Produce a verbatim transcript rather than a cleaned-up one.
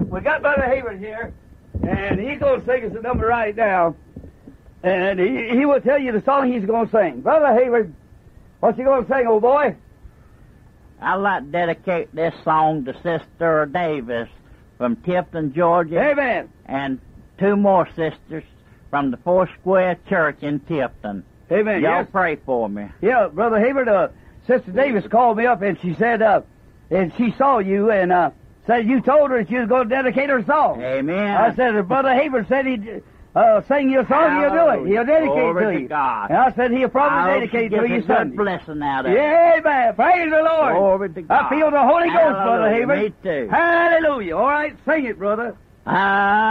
we got Brother Hayward here, and he's going to sing us a number right now. And he, he will tell you the song he's going to sing. Brother Hayward, what's he going to sing, old boy? I'd like to dedicate this song to Sister Davis from Tifton, Georgia. Amen. And two more sisters from the Four Square Church in Tifton. Amen. Y'all Yes. pray for me. Yeah, Brother Hayward, uh, Sister Davis called me up and she said, uh, and she saw you and uh, said you told her she was going to dedicate her song. Amen. I said, if Brother Hayward said he'd uh, sing your song, he'll do it. He'll dedicate Glory it to to you. God. And I said he'll probably I hope dedicate she to gets you a good Sunday. blessing out of it. Yeah, amen. Praise the Lord. Glory to God. I feel the Holy Ghost, Brother Hallelujah. Hayward. Me too. Hallelujah. All right, sing it, brother. Ah.